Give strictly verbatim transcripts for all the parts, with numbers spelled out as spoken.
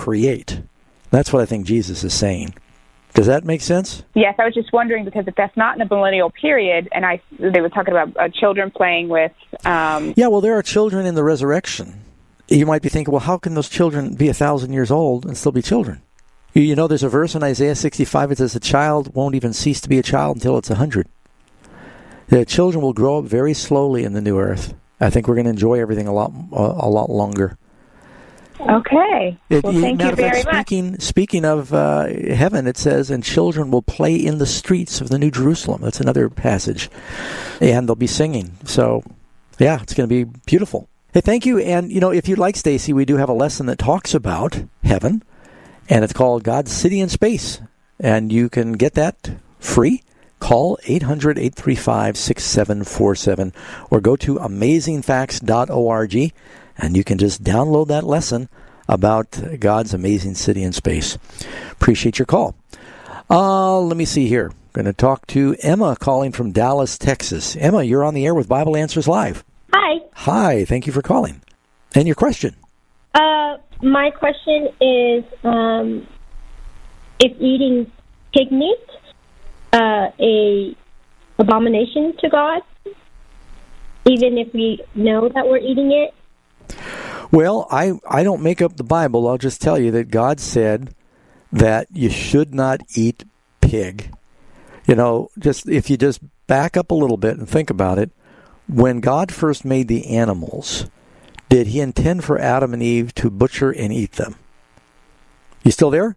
create. That's what I think Jesus is saying. Does that make sense? Yes, I was just wondering, because if that's not in the millennial period, and I they were talking about uh, children playing with... Um, yeah, well, there are children in the resurrection. You might be thinking, well, how can those children be a thousand years old and still be children? You, you know, there's a verse in Isaiah sixty-five that says a child won't even cease to be a child until it's a hundred. The children will grow up very slowly in the new earth. I think we're going to enjoy everything a lot, uh, a lot longer. Okay. It, well, thank you very fact, speaking, much. Speaking of uh, heaven, it says, and children will play in the streets of the New Jerusalem. That's another passage. And they'll be singing. So, yeah, it's going to be beautiful. Hey, thank you. And, you know, if you'd like, Stacy, we do have a lesson that talks about heaven, and it's called God's City in Space. And you can get that free. Call eight hundred, eight three five, six seven four seven or go to amazing facts dot org, and you can just download that lesson about God's amazing city in space. Appreciate your call. Uh, let me see here. I'm going to talk to Emma calling from Dallas, Texas. Emma, you're on the air with Bible Answers Live. Hi. Hi, thank you for calling. And your question? Uh, my question is, um, if eating pig meat uh, a abomination to God, even if we know that we're eating it? Well, I, I don't make up the Bible. I'll just tell you that God said that you should not eat pig. You know, just if you just back up a little bit and think about it, when God first made the animals, did he intend for Adam and Eve to butcher and eat them? You still there?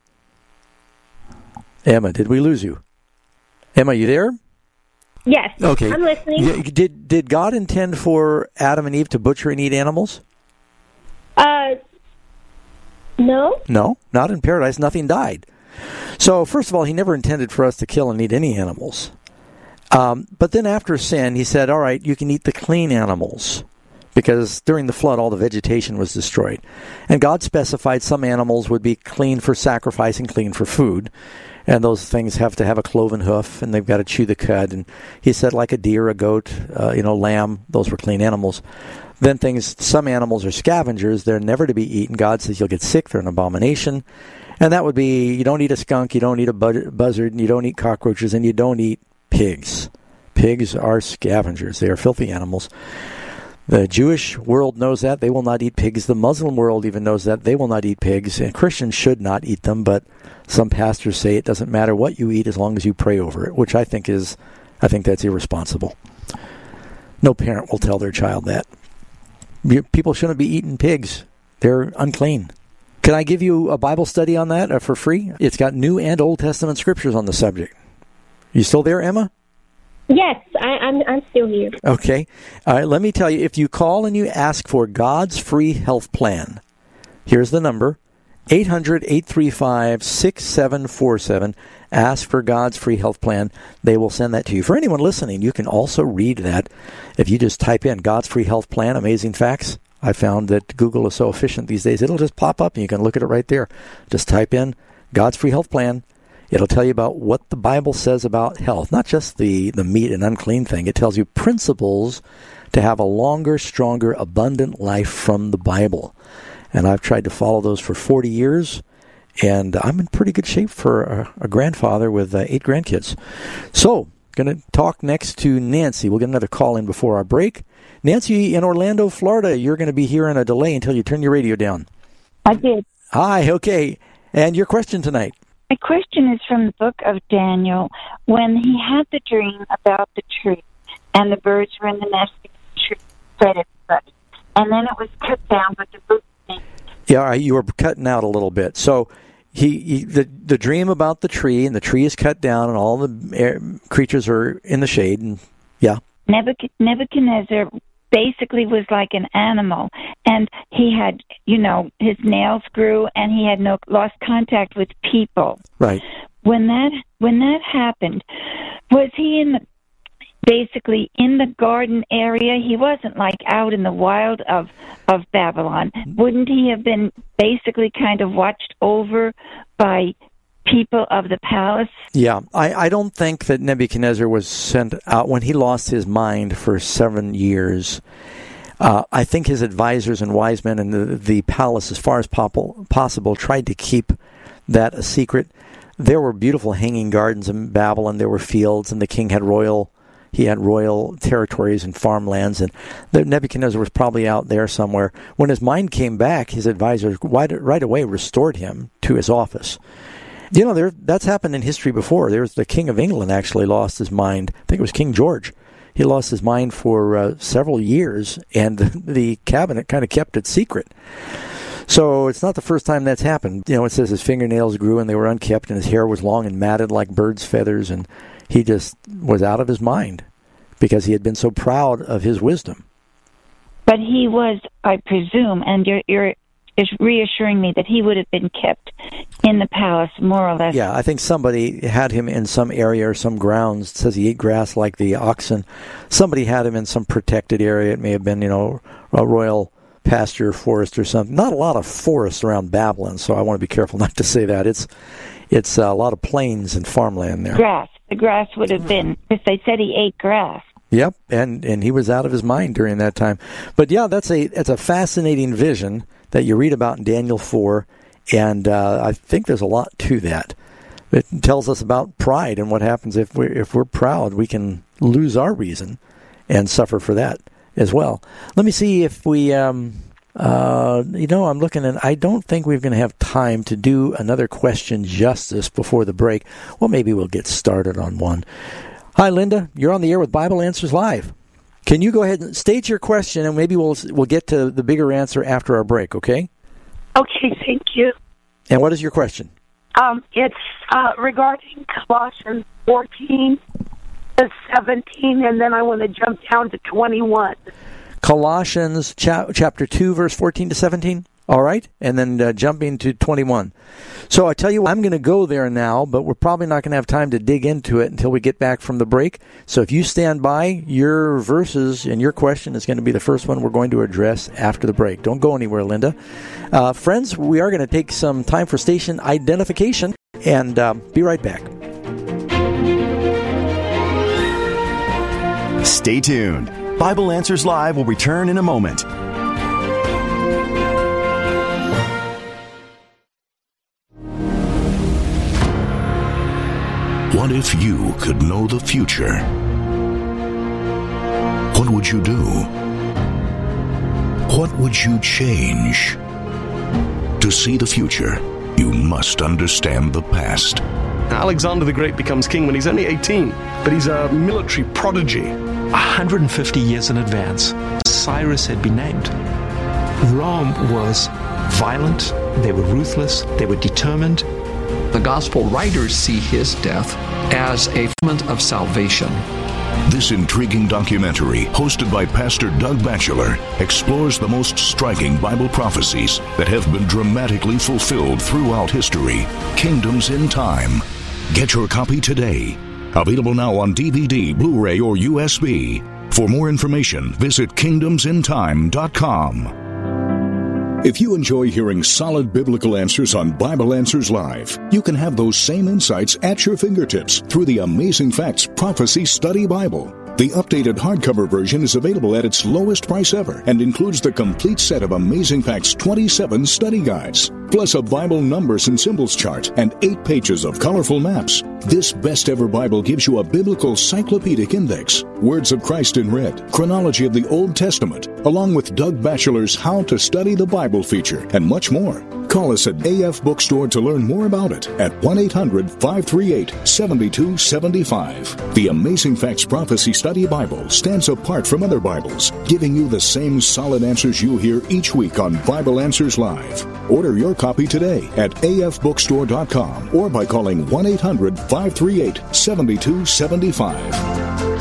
Emma, did we lose you? Emma, you there? Yes. Okay. I'm listening. Did did God intend for Adam and Eve to butcher and eat animals? Uh, no. No, not in paradise. Nothing died. So, first of all, he never intended for us to kill and eat any animals. Um, but then after sin, he said, all right, you can eat the clean animals, because during the flood, all the vegetation was destroyed. And God specified some animals would be clean for sacrifice and clean for food. And those things have to have a cloven hoof, and they've got to chew the cud. And he said, like a deer, a goat, uh, you know, lamb, those were clean animals. Then things, some animals are scavengers. They're never to be eaten. God says you'll get sick. They're an abomination. And that would be, you don't eat a skunk, you don't eat a buzzard, and you don't eat cockroaches, and you don't eat pigs. Pigs are scavengers. They are filthy animals. The Jewish world knows that. They will not eat pigs. The Muslim world even knows that. They will not eat pigs. And Christians should not eat them, but some pastors say it doesn't matter what you eat as long as you pray over it, which I think is, I think that's irresponsible. No parent will tell their child that. People shouldn't be eating pigs. They're unclean. Can I give you a Bible study on that uh, for free? It's got New and Old Testament scriptures on the subject. You still there, Emma? Yes, I, I'm I'm still here. Okay. All right, let me tell you, if you call and you ask for God's free health plan, here's the number, eight hundred, eight three five, six seven four seven. Ask for God's free health plan. They will send that to you. For anyone listening, you can also read that. If you just type in God's free health plan, amazing facts. I found that Google is so efficient these days, it'll just pop up and you can look at it right there. Just type in God's free health plan. It'll tell you about what the Bible says about health, not just the, the meat and unclean thing. It tells you principles to have a longer, stronger, abundant life from the Bible. And I've tried to follow those for forty years, and I'm in pretty good shape for a, a grandfather with uh, eight grandkids. So, going to talk next to Nancy. We'll get another call in before our break. Nancy in Orlando, Florida, you're going to be here in a delay until you turn your radio down. I did. Hi, okay. And your question tonight? My question is from the book of Daniel. When he had the dream about the tree, and the birds were in the nest of the tree, fed everybody, and then it was cut down, but the birds didn't. Yeah, you were cutting out a little bit. So he, he the, the dream about the tree, and the tree is cut down, and all the air, creatures are in the shade, and yeah. Nebuchadnezzar basically was like an animal, and he had, you know, his nails grew, and he had no lost contact with people. Right. When that when that happened, was he in the, basically in the garden area? He wasn't like out in the wild of of Babylon. Wouldn't he have been basically kind of watched over by people of the palace? Yeah, I, I don't think that Nebuchadnezzar was sent out when he lost his mind for seven years. Uh, I think his advisors and wise men in the, the palace, as far as pop- possible, tried to keep that a secret. There were beautiful hanging gardens in Babylon. There were fields, and the king had royal, he had royal territories and farmlands, and the Nebuchadnezzar was probably out there somewhere. When his mind came back, his advisors right, right away restored him to his office. You know, there that's happened in history before. There was the King of England actually lost his mind. I think it was King George. He lost his mind for uh, several years, and the, the cabinet kind of kept it secret. So it's not the first time that's happened. You know, it says his fingernails grew and they were unkept, and his hair was long and matted like bird's feathers, and he just was out of his mind because he had been so proud of his wisdom. But he was, I presume, and you're, you're is reassuring me that he would have been kept in the palace, more or less. Yeah, I think somebody had him in some area or some grounds. It says he ate grass like the oxen. Somebody had him in some protected area. It may have been, you know, a royal pasture forest or something. Not a lot of forest around Babylon, so I want to be careful not to say that. It's it's a lot of plains and farmland there. Grass. The grass would have been, if they said he ate grass. Yep, and, and he was out of his mind during that time. But yeah, that's a that's a fascinating vision that you read about in Daniel four, and uh, I think there's a lot to that. It tells us about pride and what happens if we're, if we're proud. We can lose our reason and suffer for that as well. Let me see if we, um, uh, you know, I'm looking at, I don't think we're going to have time to do another question justice before the break. Well, maybe we'll get started on one. Hi, Linda. You're on the air with Bible Answers Live. Can you go ahead and state your question, and maybe we'll we'll get to the bigger answer after our break, okay? Okay, thank you. And what is your question? Um, it's uh, regarding Colossians fourteen to seventeen, and then I want to jump down to twenty-one. Colossians cha- chapter two, verse fourteen to seventeen? All right, and then uh, jumping to twenty-one. So I tell you what, I'm going to go there now, but we're probably not going to have time to dig into it until we get back from the break. So if you stand by, your verses and your question is going to be the first one we're going to address after the break. Don't go anywhere, Linda. Uh, friends, we are going to take some time for station identification, and uh, be right back. Stay tuned. Bible Answers Live will return in a moment. What if you could know the future? What would you do? What would you change? To see the future, you must understand the past. Alexander the Great becomes king when he's only eighteen, but he's a military prodigy. one hundred fifty years in advance, Cyrus had been named. Rome was violent, they were ruthless, they were determined. The gospel writers see his death as a moment of salvation. This intriguing documentary, hosted by Pastor Doug Batchelor, explores the most striking Bible prophecies that have been dramatically fulfilled throughout history. Kingdoms in Time. Get your copy today. Available now on D V D, Blu-ray, or U S B. For more information, visit kingdoms in time dot com. If you enjoy hearing solid biblical answers on Bible Answers Live, you can have those same insights at your fingertips through the Amazing Facts Prophecy Study Bible. The updated hardcover version is available at its lowest price ever and includes the complete set of Amazing Facts twenty-seven study guides, plus a Bible numbers and symbols chart and eight pages of colorful maps. This best-ever Bible gives you a biblical cyclopedic index, words of Christ in red, chronology of the Old Testament, along with Doug Batchelor's How to Study the Bible feature, and much more. Call us at A F Bookstore to learn more about it at one eight hundred five three eight seven two seven five. The Amazing Facts Prophecy Study Bible stands apart from other Bibles, giving you the same solid answers you hear each week on Bible Answers Live. Order your copy today at A F bookstore dot com or by calling one eight hundred five three eight seven two seven five.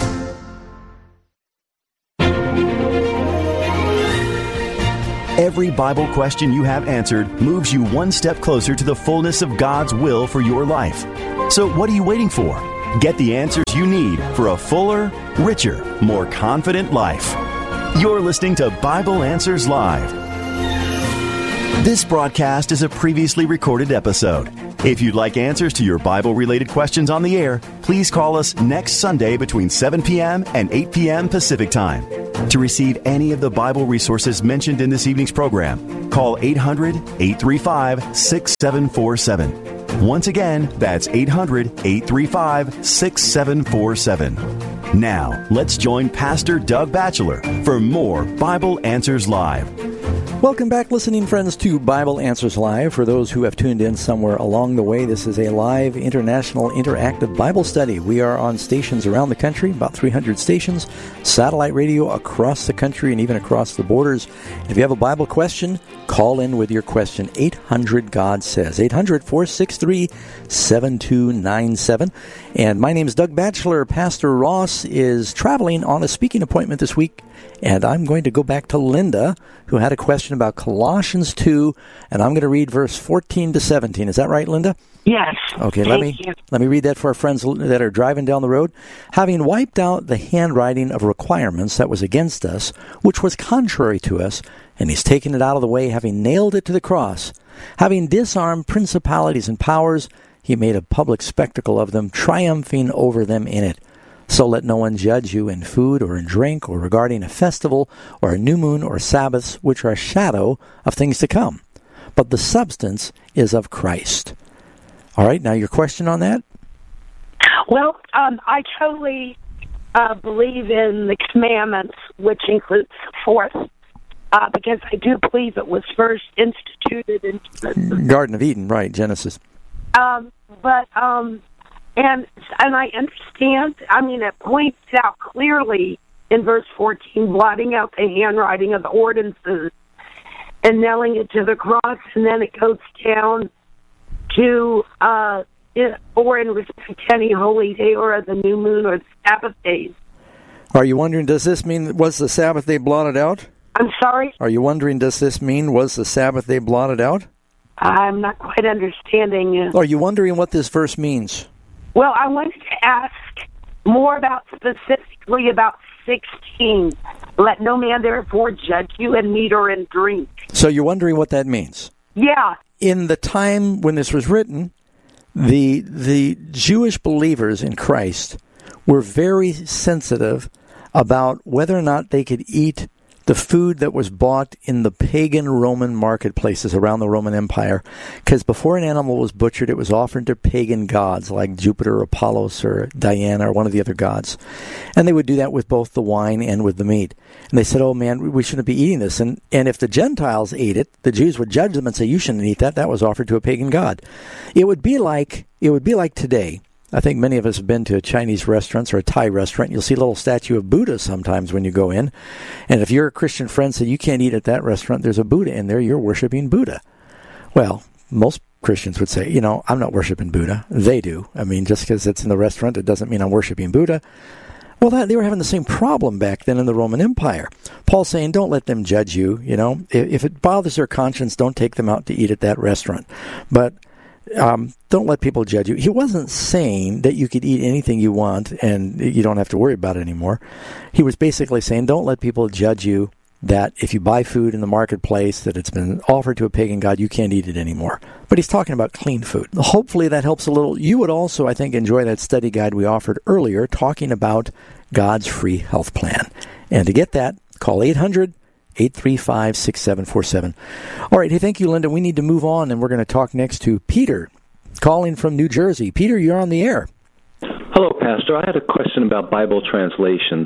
Every Bible question you have answered moves you one step closer to the fullness of God's will for your life. So what are you waiting for? Get the answers you need for a fuller, richer, more confident life. You're listening to Bible Answers Live. This broadcast is a previously recorded episode. If you'd like answers to your Bible-related questions on the air, please call us next Sunday between seven p.m. and eight p.m. Pacific Time. To receive any of the Bible resources mentioned in this evening's program, call eight hundred, eight three five, six seven four seven. Once again, that's eight hundred, eight three five, six seven four seven. Now, let's join Pastor Doug Batchelor for more Bible Answers Live. Welcome back, listening friends, to Bible Answers Live. For those who have tuned in somewhere along the way, this is a live international interactive Bible study. We are on stations around the country, about three hundred stations, satellite radio across the country and even across the borders. If you have a Bible question, call in with your question. eight hundred God Says. eight hundred, four six three, seven two nine seven. And my name is Doug Batchelor. Pastor Ross is traveling on a speaking appointment this week. And I'm going to go back to Linda, who had a question about Colossians two, and I'm going to read verse fourteen to seventeen. Is that right, Linda? Yes. Okay, let me you. let me read that for our friends that are driving down the road. Having wiped out the handwriting of requirements that was against us, which was contrary to us, and he's taken it out of the way, having nailed it to the cross. Having disarmed principalities and powers, he made a public spectacle of them, triumphing over them in it. So let no one judge you in food or in drink or regarding a festival or a new moon or Sabbaths, which are a shadow of things to come. But the substance is of Christ. All right, now your question on that? Well, um, I totally uh, believe in the commandments, which includes the fourth, uh, because I do believe it was first instituted in Genesis. Garden of Eden, right, Genesis. Um, but... Um, And and I understand, I mean, it points out clearly in verse fourteen, blotting out the handwriting of the ordinances and nailing it to the cross, and then it goes down to, uh, it, or in respect to any holy day or the new moon or the Sabbath days. Are you wondering, does this mean, was the Sabbath day blotted out? I'm sorry? Are you wondering, does this mean, was the Sabbath day blotted out? I'm not quite understanding. Are you wondering what this verse means? Well, I wanted to ask more about, specifically about sixteen. Let no man therefore judge you in meat or in drink. So you're wondering what that means? Yeah. In the time when this was written, the the Jewish believers in Christ were very sensitive about whether or not they could eat the food that was bought in the pagan Roman marketplaces around the Roman Empire. Because before an animal was butchered, it was offered to pagan gods like Jupiter, Apollos, or Diana, or one of the other gods. And they would do that with both the wine and with the meat. And they said, oh man, we shouldn't be eating this. And, and if the Gentiles ate it, the Jews would judge them and say, you shouldn't eat that. That was offered to a pagan god. It would be like, it would be like today. I think many of us have been to Chinese restaurants or a Thai restaurant. You'll see a little statue of Buddha sometimes when you go in. And if your Christian friend said you can't eat at that restaurant, there's a Buddha in there, you're worshiping Buddha. Well, most Christians would say, you know, I'm not worshiping Buddha. They do. I mean, just because it's in the restaurant, it doesn't mean I'm worshiping Buddha. Well, that, they were having the same problem back then in the Roman Empire. Paul's saying, don't let them judge you. You know, if, if it bothers their conscience, don't take them out to eat at that restaurant. But Um, don't let people judge you. He wasn't saying that you could eat anything you want and you don't have to worry about it anymore. He was basically saying, don't let people judge you that if you buy food in the marketplace that it's been offered to a pagan god, you can't eat it anymore. But he's talking about clean food. Hopefully that helps a little. You would also, I think, enjoy that study guide we offered earlier talking about God's free health plan. And to get that, call eight hundred, eight three five, six seven four seven. All right. Hey, thank you, Linda. We need to move on, and we're going to talk next to Peter, calling from New Jersey. Peter, you're on the air. Hello, Pastor. I had a question about Bible translations.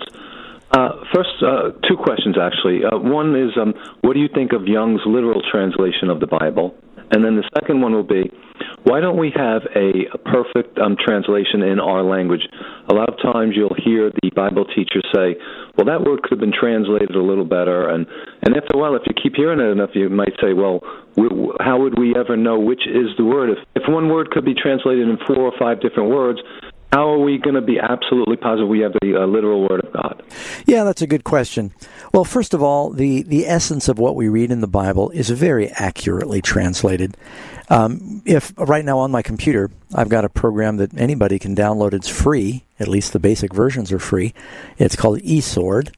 Uh, first, uh, two questions, actually. Uh, one is, um, what do you think of Young's literal translation of the Bible? And then the second one will be, why don't we have a, a perfect um, translation in our language? A lot of times you'll hear the Bible teachers say, well, that word could have been translated a little better. And, and after a while, if you keep hearing it enough, you might say, well, we, how would we ever know which is the word? If, if one word could be translated in four or five different words, how are we going to be absolutely positive we have the uh, literal Word of God? Yeah, that's a good question. Well, first of all, the, the essence of what we read in the Bible is very accurately translated. Um, if right now on my computer, I've got a program that anybody can download. It's free. At least the basic versions are free. It's called eSword.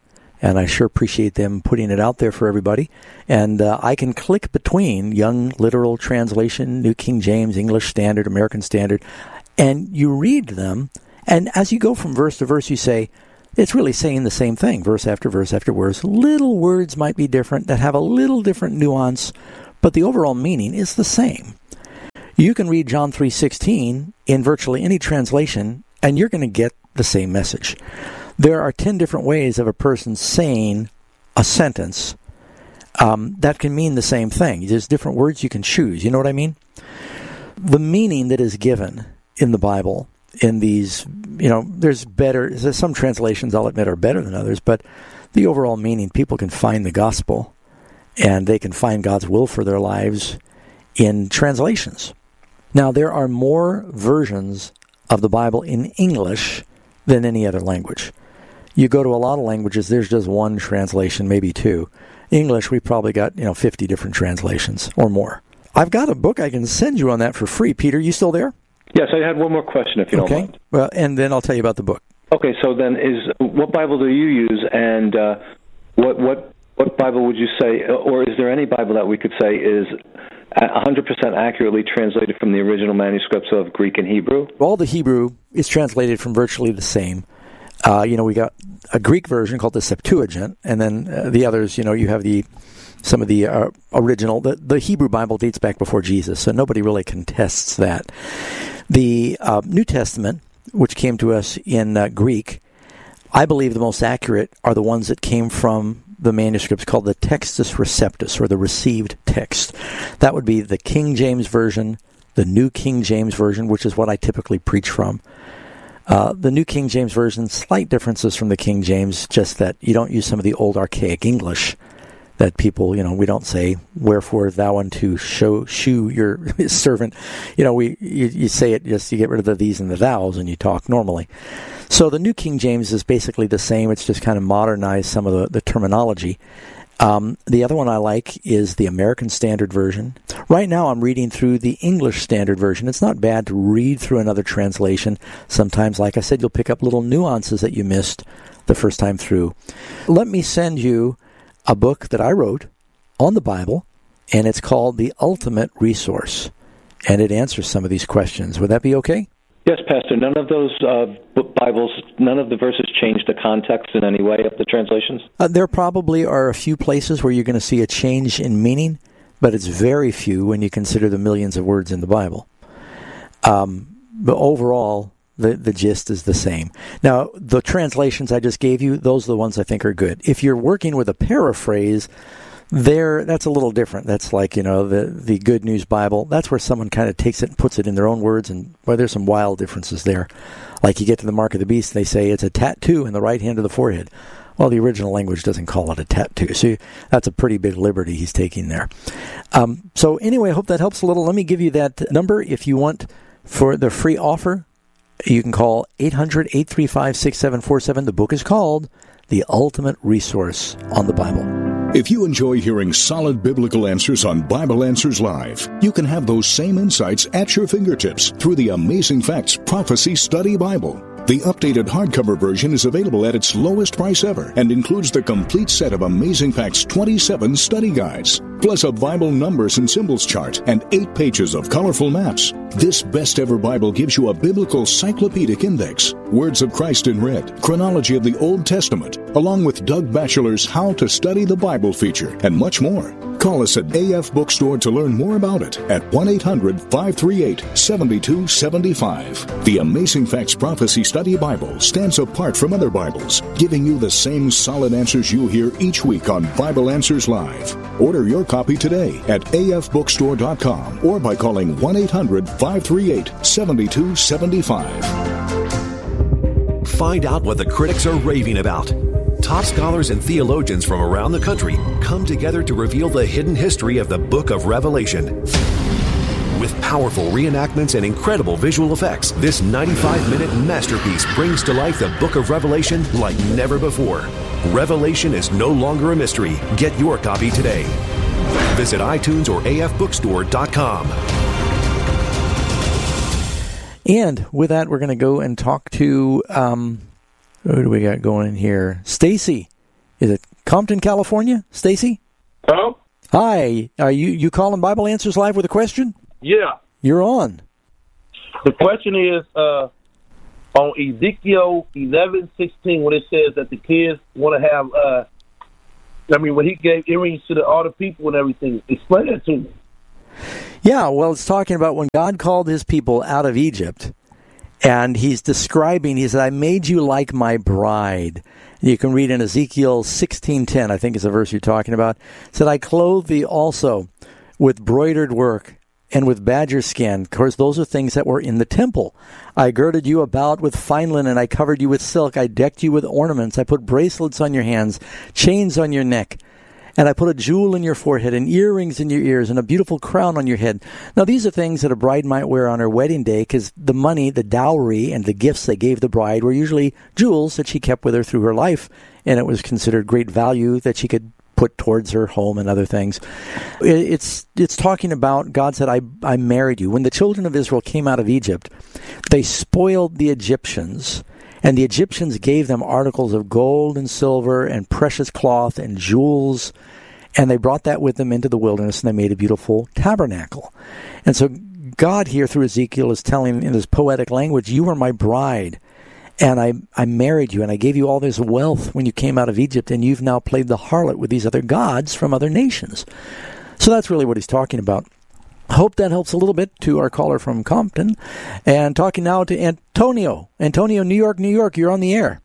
and I sure appreciate them putting it out there for everybody. And uh, I can click between Young Literal Translation, New King James, English Standard, American Standard, and you read them, and as you go from verse to verse, you say, it's really saying the same thing, verse after verse after verse. Little words might be different that have a little different nuance, but the overall meaning is the same. You can read John three sixteen in virtually any translation, and you're going to get the same message. There are ten different ways of a person saying a sentence um, that can mean the same thing. There's different words you can choose. You know what I mean? The meaning that is given in the Bible, in these, you know, there's better, there's some translations I'll admit are better than others, but the overall meaning, people can find the gospel and they can find God's will for their lives in translations. Now, there are more versions of the Bible in English than any other language. You go to a lot of languages, there's just one translation, maybe two. English, we probably got, you know, fifty different translations or more. I've got a book I can send you on that for free. Peter, you still there? Yes, I had one more question, if you okay. don't mind. Well, and then I'll tell you about the book. Okay, so then is what Bible do you use, and uh, what what what Bible would you say, or is there any Bible that we could say is one hundred percent accurately translated from the original manuscripts of Greek and Hebrew? All the Hebrew is translated from virtually the same. Uh, you know, we got a Greek version called the Septuagint, and then uh, the others, you know, you have the some of the uh, original. The, the Hebrew Bible dates back before Jesus, so nobody really contests that. The uh, New Testament, which came to us in uh, Greek, I believe the most accurate are the ones that came from the manuscripts called the Textus Receptus, or the received text. That would be the King James Version, the New King James Version, which is what I typically preach from. Uh, the New King James Version, slight differences from the King James, just that you don't use some of the old archaic English that people, you know, we don't say, wherefore thou unto show, shew your servant. You know, we you, you say it just, you get rid of the these and the thous and you talk normally. So the New King James is basically the same. It's just kind of modernized some of the, the terminology. Um, the other one I like is the American Standard Version. Right now I'm reading through the English Standard Version. It's not bad to read through another translation. Sometimes, like I said, you'll pick up little nuances that you missed the first time through. Let me send you a book that I wrote on the Bible, and it's called The Ultimate Resource, and it answers some of these questions. Would that be okay? Yes, Pastor. None of those uh, Bibles, none of the verses change the context in any way of the translations? Uh, there probably are a few places where you're going to see a change in meaning, but it's very few when you consider the millions of words in the Bible. Um, but overall, the, the gist is the same. Now, the translations I just gave you, those are the ones I think are good. If you're working with a paraphrase, there, that's a little different. That's like, you know, the, the Good News Bible. That's where someone kind of takes it and puts it in their own words, and well, there's some wild differences there. Like you get to the mark of the beast, they say it's a tattoo in the right hand of the forehead. Well, the original language doesn't call it a tattoo, so that's a pretty big liberty he's taking there. Um, so anyway, I hope that helps a little. Let me give you that number if you want for the free offer. You can call eight hundred, eight three five, six seven four seven. The book is called The Ultimate Resource on the Bible. If you enjoy hearing solid biblical answers on Bible Answers Live, you can have those same insights at your fingertips through the Amazing Facts Prophecy Study Bible. The updated hardcover version is available at its lowest price ever and includes the complete set of Amazing Facts twenty-seven study guides, plus a Bible numbers and symbols chart and eight pages of colorful maps. This best ever Bible gives you a biblical cyclopedic index, words of Christ in red, chronology of the Old Testament, along with Doug Batchelor's How to Study the Bible feature, and much more. Call us at A F Bookstore to learn more about it at one eight hundred, five three eight, seven two seven five. The Amazing Facts Prophecy Study Bible stands apart from other Bibles, giving you the same solid answers you hear each week on Bible Answers Live. Order your copy today at A F bookstore dot com or by calling one eight hundred, five three eight, seven two seven five. Find out what the critics are raving about. Top scholars and theologians from around the country come together to reveal the hidden history of the Book of Revelation. With powerful reenactments and incredible visual effects, this ninety-five minute masterpiece brings to life the Book of Revelation like never before. Revelation is no longer a mystery. Get your copy today. Visit iTunes or A F bookstore dot com. And with that, we're going to go and talk to, um, who do we got going in here? Stacy. Is it Compton, California. Stacy? Hello? Hi. Are you, you calling Bible Answers Live with a question? Yeah. You're on. The question is uh, on Ezekiel eleven sixteen, when it says that the kids want to have, uh, I mean, when he gave earrings to the, all the people and everything. Explain that to me. Yeah, well, it's talking about when God called his people out of Egypt, and he's describing, he said, I made you like my bride. You can read in Ezekiel sixteen ten, I think is the verse you're talking about. It said, I clothed thee also with broidered work and with badger skin. Of course, those are things that were in the temple. I girded you about with fine linen. I covered you with silk. I decked you with ornaments. I put bracelets on your hands, chains on your neck. And I put a jewel in your forehead and earrings in your ears and a beautiful crown on your head. Now, these are things that a bride might wear on her wedding day because the money, the dowry, and the gifts they gave the bride were usually jewels that she kept with her through her life. And it was considered great value that she could put towards her home and other things. It's it's talking about, God said, I, I married you. When the children of Israel came out of Egypt, they spoiled the Egyptians. And the Egyptians gave them articles of gold and silver and precious cloth and jewels. And they brought that with them into the wilderness, and they made a beautiful tabernacle. And so God here through Ezekiel is telling in his poetic language, you are my bride. And I, I married you, and I gave you all this wealth when you came out of Egypt, and you've now played the harlot with these other gods from other nations. So that's really what he's talking about. Hope that helps a little bit to our caller from Compton. And talking now to Antonio. Antonio, New York, New York, you're on the air.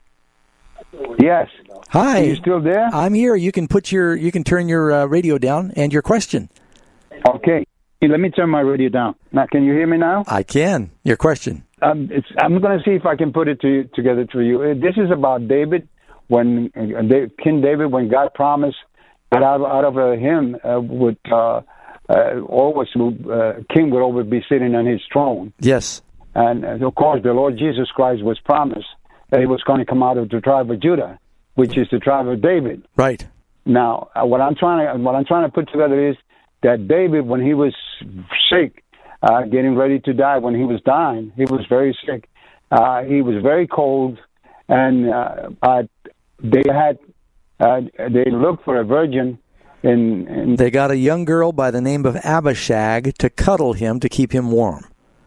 Yes. Hi. Are you still there? I'm here. You can put your, you can turn your uh, radio down and your question. Okay. Let me turn my radio down. Now, can you hear me now? I can. Your question. Um, it's, I'm going to see if I can put it to, together for you. This is about David, when uh, King David, when God promised that out, out of uh, him uh, would uh, uh, always uh, king would always be sitting on his throne. Yes. And uh, of course, the Lord Jesus Christ was promised that he was going to come out of the tribe of Judah, which is the tribe of David. Right. Now, uh, what I'm trying to what I'm trying to put together is that David, when he was sick, uh, getting ready to die, when he was dying, he was very sick. Uh, he was very cold, and uh, uh, they had uh, they looked for a virgin. In, in they got a young girl by the name of Abishag to cuddle him to keep him warm.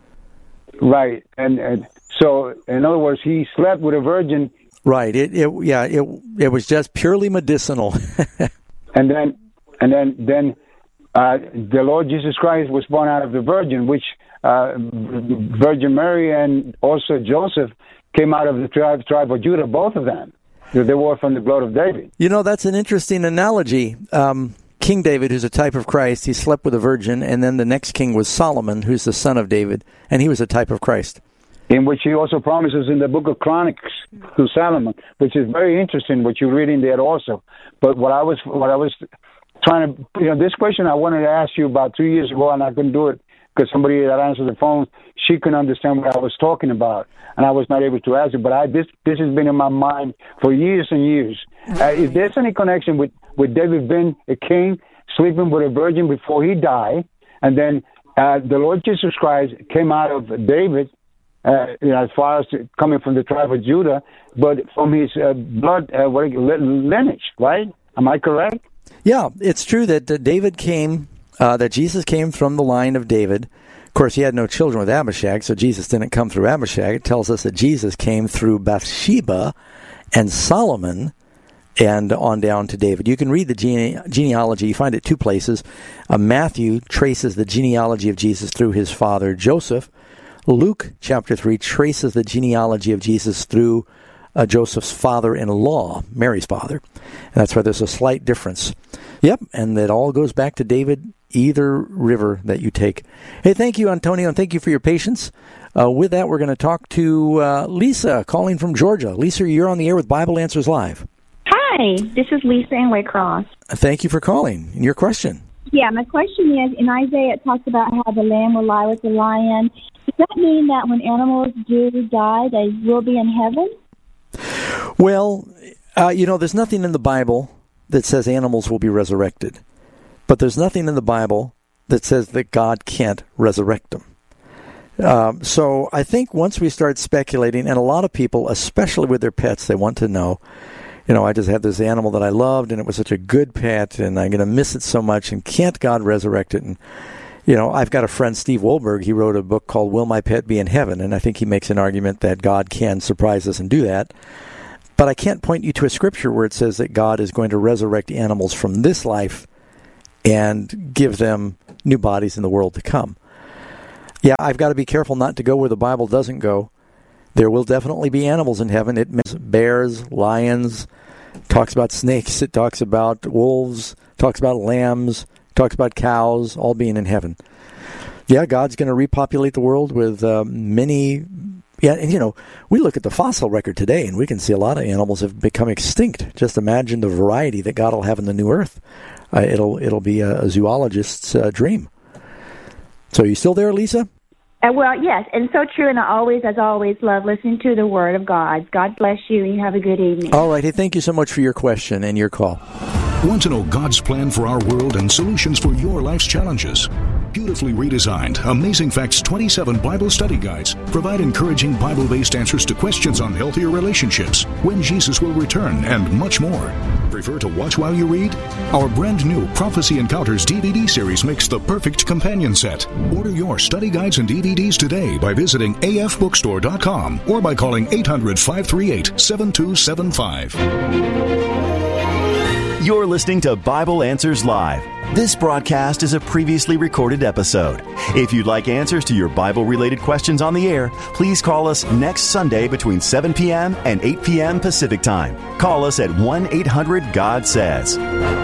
Right, and, and so in other words, he slept with a virgin. Right. It. it yeah. It. It was just purely medicinal. and then, and then, then. Uh, the Lord Jesus Christ was born out of the Virgin, which uh, Virgin Mary and also Joseph came out of the tribe, tribe of Judah, both of them. They were from the blood of David. You know, that's an interesting analogy. Um, King David, who's a type of Christ, he slept with a virgin, and then the next king was Solomon, who's the son of David, and he was a type of Christ. In which he also promises in the book of Chronicles to Solomon, which is very interesting, what you read in there also. But what I was, what I was trying to, you know, this question I wanted to ask you about two years ago, and I couldn't do it because somebody that answered the phone, she couldn't understand what I was talking about, and I was not able to answer. But I this this has been in my mind for years and years. Uh, if there's any connection with, with David being a king, sleeping with a virgin before he died, and then uh, the Lord Jesus Christ came out of David, uh, you know, as far as coming from the tribe of Judah, but from his uh, blood uh, lineage, right? Am I correct? Yeah, it's true that uh, David came, uh, that Jesus came from the line of David. Of course, he had no children with Abishag, so Jesus didn't come through Abishag. It tells us that Jesus came through Bathsheba and Solomon and on down to David. You can read the gene- genealogy. You find it two places. Uh, Matthew traces the genealogy of Jesus through his father, Joseph. Luke, chapter three, traces the genealogy of Jesus through Uh, Joseph's father-in-law, Mary's father. And that's why there's a slight difference. Yep, and that all goes back to David, either river that you take. Hey, thank you, Antonio, and thank you for your patience. Uh, with that, we're going to talk to uh, Lisa, calling from Georgia. Lisa, you're on the air with Bible Answers Live. Hi, this is Lisa in Waycross. Thank you for calling. And your question? Yeah, my question is, in Isaiah it talks about how the lamb will lie with the lion. Does that mean that when animals do die, they will be in heaven? Well, uh, you know, there's nothing in the Bible that says animals will be resurrected. But there's nothing in the Bible that says that God can't resurrect them. Um, so I think once we start speculating, and a lot of people, especially with their pets, they want to know, you know, I just had this animal that I loved, and it was such a good pet, and I'm going to miss it so much, and can't God resurrect it? And, you know, I've got a friend, Steve Wohlberg. He wrote a book called Will My Pet Be in Heaven? And I think he makes an argument that God can surprise us and do that. But I can't point you to a scripture where it says that God is going to resurrect animals from this life and give them new bodies in the world to come. Yeah, I've got to be careful not to go where the Bible doesn't go. There will definitely be animals in heaven. It mentions bears, lions, talks about snakes, it talks about wolves, talks about lambs, talks about cows, all being in heaven. Yeah, God's going to repopulate the world with uh, many... Yeah, and you know, we look at the fossil record today, and we can see a lot of animals have become extinct. Just imagine the variety that God will have in the new earth. Uh, it'll it'll be a, a zoologist's uh, dream. So, are you still there, Lisa? Uh, well, yes, and so true. And I always, as always, love listening to the Word of God. God bless you, and you have a good evening. All right. Hey, thank you so much for your question and your call. Want to know God's plan for our world and solutions for your life's challenges? Beautifully redesigned, Amazing Facts twenty-seven Bible study guides provide encouraging Bible-based answers to questions on healthier relationships, when Jesus will return, and much more. Prefer to watch while you read? Our brand new Prophecy Encounters D V D series makes the perfect companion set. Order your study guides and D V Ds today by visiting A F bookstore dot com or by calling eight hundred, five three eight, seven two seven five. You're listening to Bible Answers Live. This broadcast is a previously recorded episode. If you'd like answers to your Bible-related questions on the air, please call us next Sunday between seven p.m. and eight p.m. Pacific Time. Call us at one eight hundred God says.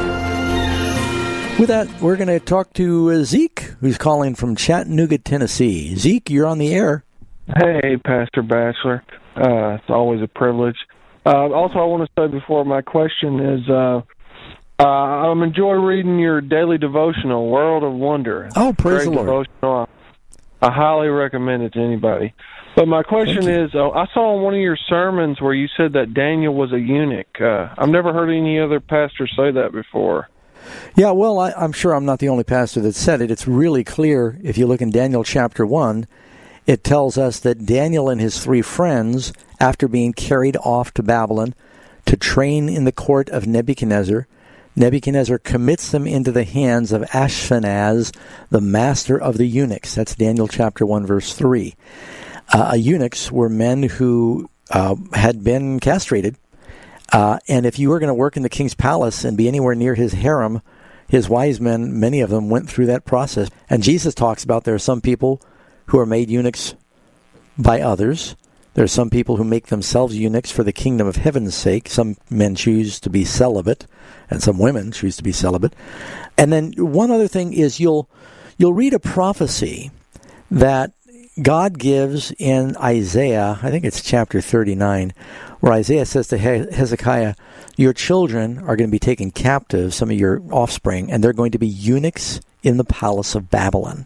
With that, we're going to talk to uh, Zeke, who's calling from Chattanooga, Tennessee. Zeke, you're on the air. Hey, Pastor Batchelor. Uh, it's always a privilege. Uh, also, I want to say before my question is... Uh, Uh, I'm enjoying reading your daily devotional, World of Wonder. Oh, praise Great the Lord. Devotional. I highly recommend it to anybody. But my question is, uh, I saw in one of your sermons where you said that Daniel was a eunuch. Uh, I've never heard any other pastor say that before. Yeah, well, I, I'm sure I'm not the only pastor that said it. It's really clear. If you look in Daniel chapter one, it tells us that Daniel and his three friends, after being carried off to Babylon to train in the court of Nebuchadnezzar, Nebuchadnezzar commits them into the hands of Ashpenaz, the master of the eunuchs. That's Daniel chapter one, verse three. Uh, eunuchs were men who uh, had been castrated. Uh, and if you were going to work in the king's palace and be anywhere near his harem, his wise men, many of them went through that process. And Jesus talks about there are some people who are made eunuchs by others. There are some people who make themselves eunuchs for the kingdom of heaven's sake. Some men choose to be celibate, and some women choose to be celibate. And then one other thing is you'll you'll read a prophecy that God gives in Isaiah, I think it's chapter thirty-nine, where Isaiah says to Hezekiah, your children are going to be taken captive, some of your offspring, and they're going to be eunuchs in the palace of Babylon.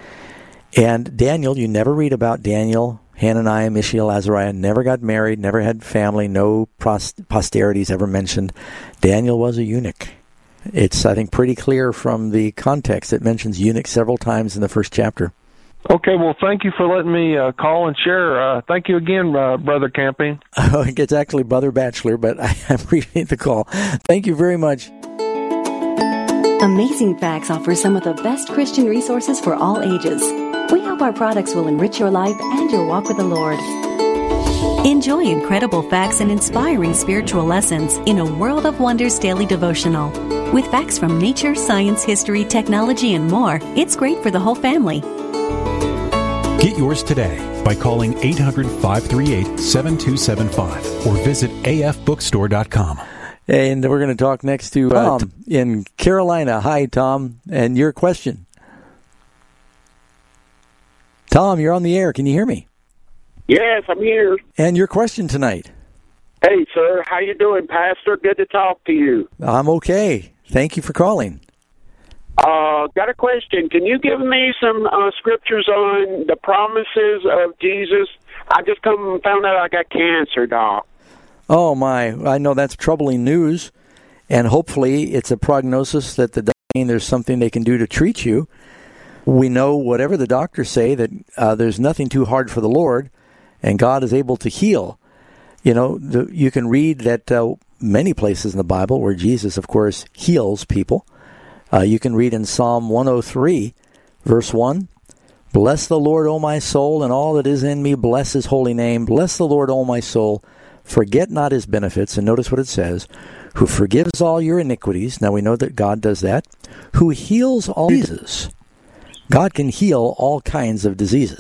And Daniel, you never read about Daniel, Hananiah, Mishael, Azariah, never got married, never had family, no posterities ever mentioned. Daniel was a eunuch. It's, I think, pretty clear from the context. It mentions eunuch several times in the first chapter. Okay, well, thank you for letting me uh, call and share. Uh, thank you again, uh, Brother Camping. Oh, it's actually Brother Batchelor, but I appreciate the call. Thank you very much. Amazing Facts offers some of the best Christian resources for all ages. We hope our products will enrich your life and your walk with the Lord. Enjoy incredible facts and inspiring spiritual lessons in a World of Wonders daily devotional. With facts from nature, science, history, technology, and more, it's great for the whole family. Get yours today by calling eight hundred, five three eight, seven two seven five or visit A F bookstore dot com. And we're going to talk next to uh, Tom in Carolina. Hi, Tom, and your question. Tom, you're on the air. Can you hear me? Yes, I'm here. And your question tonight. Hey, sir. How you doing, Pastor? Good to talk to you. I'm okay. Thank you for calling. Uh, got a question. Can you give me some uh, scriptures on the promises of Jesus? I just come and found out I got cancer, Doc. Oh, my. I know that's troubling news. And hopefully it's a prognosis that the doctor, there's something they can do to treat you. We know whatever the doctors say, that uh, there's nothing too hard for the Lord, and God is able to heal. You know, the, you can read that uh, many places in the Bible where Jesus, of course, heals people. Uh, you can read in Psalm one oh three, verse one, "Bless the Lord, O my soul, and all that is in me, bless his holy name. Bless the Lord, O my soul. Forget not his benefits." And notice what it says, "Who forgives all your iniquities." Now we know that God does that. "Who heals all diseases." God can heal all kinds of diseases.